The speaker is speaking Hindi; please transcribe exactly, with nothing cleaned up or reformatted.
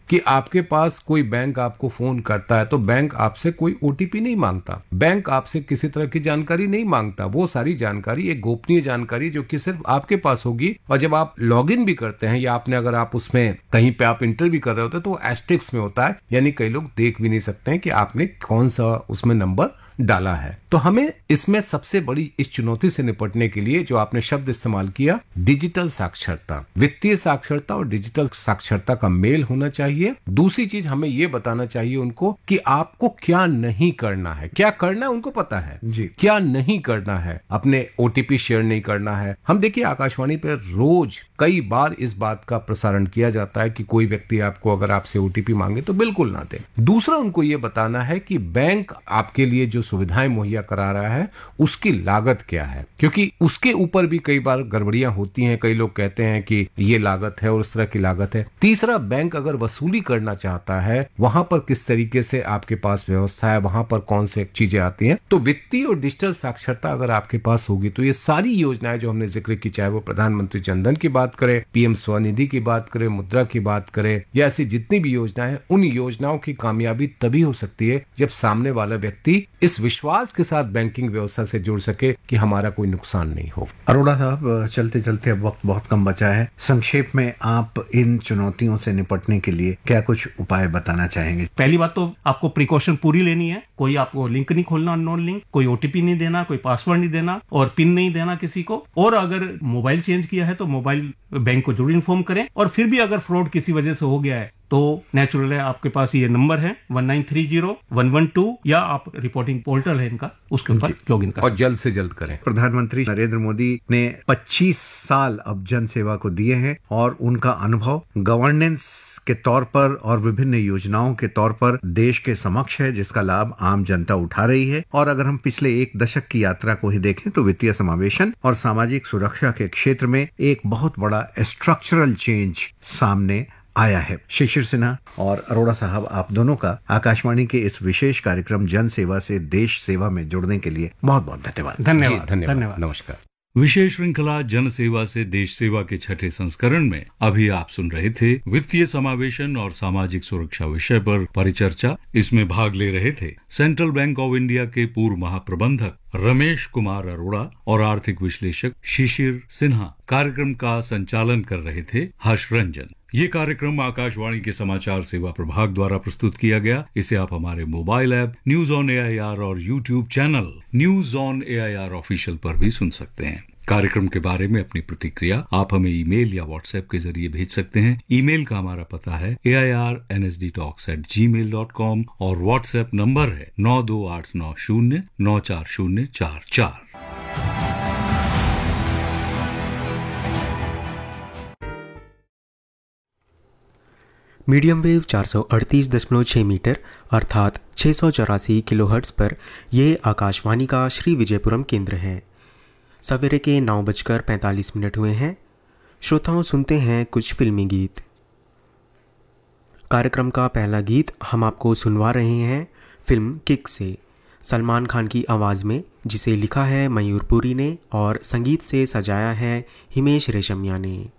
कि आपके पास कोई बैंक आपको फोन करता है तो बैंक आपसे कोई ओटीपी नहीं मांगता, बैंक आपसे किसी तरह की जानकारी नहीं मांगता। वो सारी जानकारी एक गोपनीय जानकारी जो कि सिर्फ आपके पास होगी, और जब आप लॉगिन भी करते हैं या आपने अगर आप उसमें कहीं पे आप इंटर भी कर रहे होते हैं तो वो एस्टेरिस्क में होता है, यानी कई लोग देख भी नहीं सकते हैं कि आपने कौन सा उसमें नंबर डाला है। तो हमें इसमें सबसे बड़ी इस चुनौती से निपटने के लिए जो आपने शब्द इस्तेमाल किया, डिजिटल साक्षरता, वित्तीय साक्षरता और डिजिटल साक्षरता का मेल होना चाहिए। दूसरी चीज हमें ये बताना चाहिए उनको कि आपको क्या नहीं करना है, क्या करना है उनको पता है जी, क्या नहीं करना है। अपने ओटीपी शेयर नहीं करना है। हम देखिए आकाशवाणी पर रोज कई बार इस बात का प्रसारण किया जाता है कि कोई व्यक्ति आपको अगर आपसे ओटीपी मांगे तो बिल्कुल ना दे। दूसरा उनको ये बताना है कि बैंक आपके लिए जो सुविधाएं मुहैया करा रहा है उसकी लागत क्या है, क्योंकि उसके ऊपर भी कई बार गड़बड़ियां होती हैं। कई लोग कहते हैं कि ये लागत है और उस तरह की लागत है। तीसरा, बैंक अगर वसूली करना चाहता है वहां पर किस तरीके से आपके पास व्यवस्था है, वहां पर कौन से चीजें आती हैं। तो वित्तीय और डिजिटल साक्षरता अगर आपके पास होगी तो ये सारी योजनाएं जो हमने जिक्र की, चाहे वो प्रधानमंत्री जनधन की बात करें, पीएम स्वनिधि की बात करें, मुद्रा की बात करें, या ऐसी जितनी भी योजनाएं हैं, उन योजनाओं की कामयाबी तभी हो सकती है जब सामने वाला व्यक्ति इस विश्वास के साथ बैंकिंग व्यवस्था से जुड़ सके कि हमारा कोई नुकसान नहीं हो। अरोड़ा साहब, चलते चलते अब वक्त बहुत कम बचा है, संक्षेप में आप इन चुनौतियों से निपटने के लिए क्या कुछ उपाय बताना चाहेंगे? पहली बात तो आपको प्रिकॉशन पूरी लेनी है। कोई आपको लिंक नहीं खोलना, अननोन लिंक, कोई ओटीपी नहीं देना, कोई पासवर्ड नहीं देना और पिन नहीं देना किसी को। और अगर मोबाइल चेंज किया है तो मोबाइल बैंक को जरूर इन्फॉर्म करें। और फिर भी अगर फ्रॉड किसी वजह से हो गया है तो नेचुरल है, आपके पास ये नंबर है one nine three zero one one two, या आप रिपोर्टिंग पोर्टल है इनका, उसके ऊपर लॉग इन कर और जल्द से जल्द करें। प्रधानमंत्री नरेंद्र मोदी ने पच्चीस साल अब जन सेवा को दिए हैं और उनका अनुभव गवर्नेंस के तौर पर और विभिन्न योजनाओं के तौर पर देश के समक्ष है, जिसका लाभ आम जनता उठा रही है। और अगर हम पिछले एक दशक की यात्रा को ही देखें तो वित्तीय समावेशन और सामाजिक सुरक्षा के क्षेत्र में एक बहुत बड़ा स्ट्रक्चरल चेंज सामने आया है। शिशिर सिन्हा और अरोड़ा साहब, आप दोनों का आकाशवाणी के इस विशेष कार्यक्रम जन सेवा से देश सेवा में जुड़ने के लिए बहुत बहुत धन्यवाद। धन्यवाद, धन्यवाद, नमस्कार। विशेष श्रृंखला जन सेवा से देश सेवा के छठे संस्करण में अभी आप सुन रहे थे वित्तीय समावेशन और सामाजिक सुरक्षा विषय पर परिचर्चा। इसमें भाग ले रहे थे सेंट्रल बैंक ऑफ इंडिया के पूर्व महाप्रबंधक रमेश कुमार अरोड़ा और आर्थिक विश्लेषक शिशिर सिन्हा। कार्यक्रम का संचालन कर रहे थे हर्ष रंजन। ये कार्यक्रम आकाशवाणी के समाचार सेवा प्रभाग द्वारा प्रस्तुत किया गया। इसे आप हमारे mobile app news on AIR और YouTube channel news on AIR official पर भी सुन सकते हैं। कार्यक्रम के बारे में अपनी प्रतिक्रिया आप हमें ईमेल या व्हाट्सएप के जरिए भेज सकते हैं। ईमेल का हमारा पता है ए I R N S D talks eight ji mail dot com और व्हाट्सएप नंबर है नौ दो आठ नौ शून्य नौ चार शून्य चार चार। मीडियम वेव चार सौ अड़तीस दशमलव छः मीटर अर्थात छः सौ चौरासी किलोहर्ट्ज़ पर यह आकाशवाणी का श्री विजयपुरम केंद्र है। सवेरे के नौ बजकर पैंतालीस मिनट हुए हैं। श्रोताओं, सुनते हैं कुछ फिल्मी गीत। कार्यक्रम का पहला गीत हम आपको सुनवा रहे हैं फिल्म किक से, सलमान खान की आवाज़ में, जिसे लिखा है मयूर पुरी ने और संगीत से सजाया है हिमेश रेशमिया ने।